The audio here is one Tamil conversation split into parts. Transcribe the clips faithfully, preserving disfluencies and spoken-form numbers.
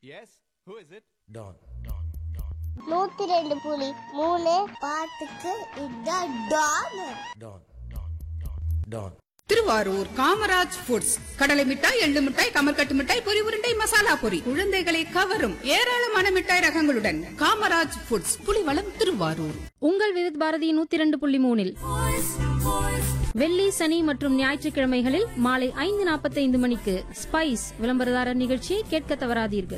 Yes, who is it? Don. நூத்தி ரெண்டு புலி மூணு பாட்டுக்கு இதான் Don. Don. Don. Thiruvarur Kamaraj foods கடலை மிட்டாய், எள்ளு மிட்டாய், கமர்கட்டு மிட்டாய், பொரி உருண்டை, மசாலா பொரி, குழந்தைகளை கவரும் ஏராளமான மிட்டாய் ரகங்களுடன் காமராஜ் ஃபுட்ஸ், புலிவளம், திருவாரூர். உங்கள் விருத் பாரதி நூத்தி ரெண்டு புள்ளி மூணில் வெள்ளி, சனி மற்றும் ஞாயிற்றுக்கிழமைகளில் மாலை ஐந்து நாற்பத்தி ஐந்து மணிக்கு ஸ்பைஸ் விளம்பரதாரர் நிகழ்ச்சியை கேட்க தவறாதீர்கள்.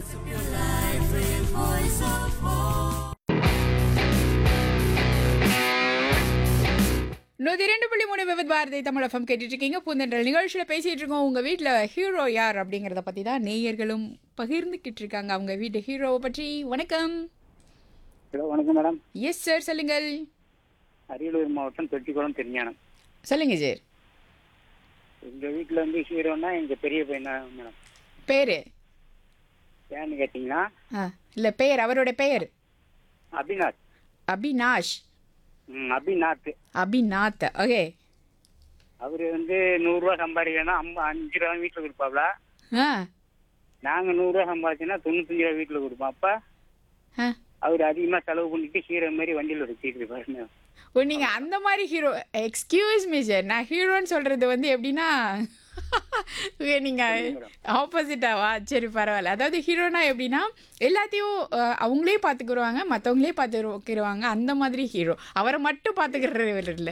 நூத்தி ரெண்டு புள்ளி மூணு விவித் பாரதி தமிழ் எஃப்எம் கேட்டுட்டு இருக்கீங்க. பூந்தென்றல் நிகழ்ச்சியில பேசிட்டு இருக்கோம். உங்க வீட்டுல ஹீரோ யார் அப்படிங்கறத பத்தி தான் நேயர்களும் பகிர்ந்துகிட்டு இருக்காங்க. அவங்க வீட்டு ஹீரோவை பற்றி. வணக்கம். ஹலோ, வணக்கம் மேடம். எஸ் சார், சொல்லுங்கள். அரியலூர் மாவட்டம் தொட்டிக்குளம் திருஞானம். சொல்லுங்க சார். எங்க வீட்டுல வந்து ஹீரோனா எங்க பெரிய பையன் தான் மேடம். பேரு ஏன்னு கேட்டீங்கன்னா ஆ, இல்ல பெயர், அவரோட பெயர் அபிநாத். அபினாஷ். ம் அபிநாத். அபிநாத். ஓகே. அவரு வந்து நூறு ரூபா சம்பாதிக்கணும்னா அம்ப அஞ்சு ரூபா வீட்டுல கொடுப்பாப்ல. ஆ நாங்க நூறு ரூபா சம்பாதிச்சோன்னா தொண்ணூத்தஞ்சு ரூபா வீட்டுல கொடுப்போம். அப்ப ஆ அவரு அதிகமா செலவு பண்ணிட்டு ஹீரோ மாதிரி வண்டியில வச்சுட்டு இருப்பாரு. ஓ, நீங்க அந்த மாதிரி ஹீரோ. எக்ஸ்கியூஸ் மீ சார், நான் ஹீரோன்னு சொல்றது வந்து எப்படின்னா நீங்க ஆப்போசிட்டாவா? சரி, பரவாயில்ல. அதாவது ஹீரோனா எப்படின்னா எல்லாத்தையும் அஹ், அவங்களே பார்த்துக்கிடுவாங்க, மற்றவங்களே பார்த்துக்கிடுவாங்க, அந்த மாதிரி ஹீரோ. அவரை மட்டும் பார்த்துக்கிறவர் இல்லை.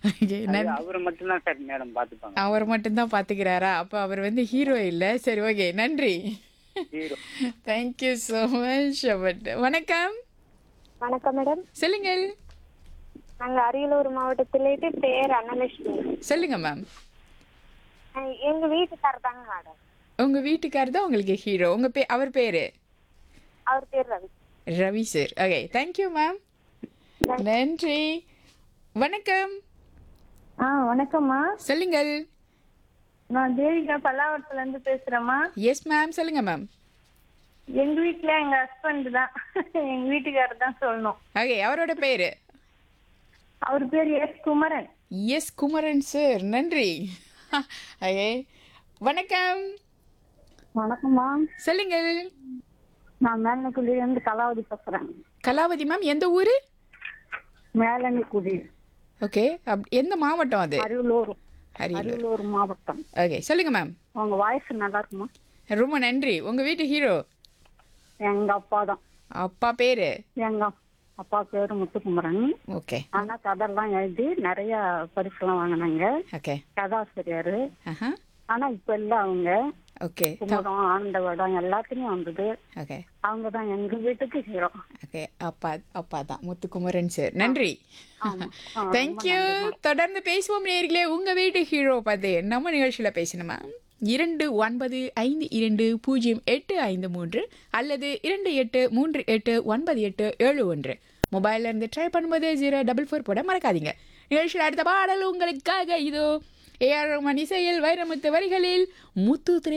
அவரை மட்டும்தான் சார் மேடம் பாத்துப்பாங்க. அவர் மட்டும்தான் பார்த்துக்கிறாரா? அப்போ அவர் வந்து ஹீரோ இல்லை. சரி, ஓகே, நன்றி. ஹீரோ. Thank you so much. வணக்கம். வணக்கம் மேடம். சொல்லுங்கள். நாங்க அரியலூர் மாவட்டத்திலேட்டு பேர் அன்னலட்சுமி. சொல்லுங்க மேம். அஹ் எங்க வீட்டுக்காரர் தாங்க மேடம். உங்க வீட்டுக்காரர் தான் உங்களுக்கு ஹீரோ. உங்க பே அவர் பேரு? அவர் பேர் Ravi. Ravi sir. Okay, thank you ma'am. நன்றி. வணக்கம். ஆ வணக்கம்மா. சொல்லுங்கள். நான் தேவிகா பல்லாவரத்துல இருந்து பேசுறேம்மா. எஸ் மேம், சொல்லுங்க மேம். எங்க வீட்டுல எங்க ஹஸ்பண்ட் தான் எங்க வீட்டுக்காரர் தான் சொல்லணும். ஓகே, அவரோட பேரு? அவர் பேர் S Kumaran. S Kumaran sir, நன்றி. ஓகே, வணக்கம். வணக்கம்மா. சொல்லுங்கள். நான் மேலனக்குடியில இருந்து கலாவதி பேசுறேன். கலாவதி மேம், எந்த ஊரு? மேலனக்குடி. ஓகே, அப் எந்த மாவட்டம் அது? அரியலூர். அரியலூர். அரியலூர் மாவட்டம். ஓகே, சொல்லுங்க மேம். உங்க வாய்ஸ் நல்லா இருக்குமா? ரொம்ப நன்றி. உங்க வீட்டு ஹீரோ? எங்க அப்பா தான். அப்பா பேரு? எங்க அப்பா பேரு முத்துக்குமரன். ஓகே. ஆனா கதையெல்லாம் எழுதி நிறைய பரிசுலாம் வாங்கினாங்க. ஓகே. கதாசிரியர். ஆஹா. ஆனா இப்ப இல்ல அவங்க. ஓகே. குமுதம், ஆனந்த வடம் எல்லாத்துலயும் வந்தது. ஓகே. அவங்க தான் எங்க வீட்டுக்கு ஹீரோ. ஓகே, அப்பா அப்பா தான் முத்துக்குமரன் சார். நன்றி. ஆமா. ஆ, ரொம்ப தேங்க்யூ. நன்றிம்மா. தொடர்ந்து பேசுவோம் நேயர்களே. உங்க வீட்டு ஹீரோ பார்த்து நம்ம நிகழ்ச்சியில பேசணுமா? இரண்டு ஒன்பது ஐந்து இரண்டு பூஜ்ஜியம் எட்டு ஐந்து மூன்று அல்லது இரண்டு எட்டு மூன்று எட்டு ஒன்பது எட்டு ஏழு ஒன்று. மொபைல்ல இருந்து ட்ரை பண்ணும்போது ஜீரோ டபுள் ஃபோர் போட மறக்காதீங்க. நிகழ்ச்சியில் அடுத்த பாடல் உங்களுக்காக இதோ. ஏஆர் ரஹ்மான் இசையில் வைரமுத்து வரிகளில் முத்து திரை